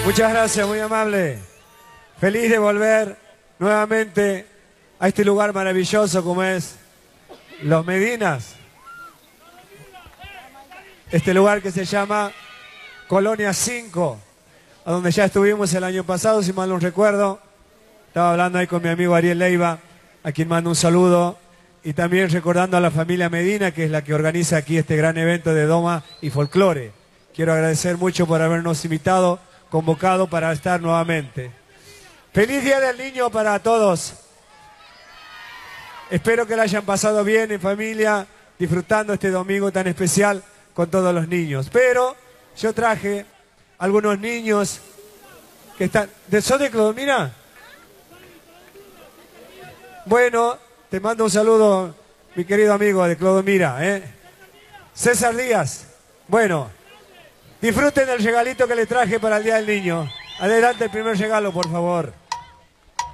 Muchas gracias, muy amable. Feliz de volver nuevamente a este lugar maravilloso como es Los Medinas. Este lugar que se llama Colonia 5, a donde ya estuvimos el año pasado, si mal no recuerdo. Estaba hablando ahí con mi amigo Ariel Leiva, a quien mando un saludo. Y también recordando a la familia Medina, que es la que organiza aquí este gran evento de Doma y Folclore. Quiero agradecer mucho por habernos invitado, convocado para estar nuevamente. Feliz Día del Niño para todos. Espero que la hayan pasado bien en familia, disfrutando este domingo tan especial con todos los niños. Pero yo traje algunos niños que están... ¿Son de Clodomira? Bueno, te mando un saludo, mi querido amigo de Clodomira, César Díaz. Bueno, disfruten del regalito que le traje para el Día del Niño. Adelante el primer regalo, por favor.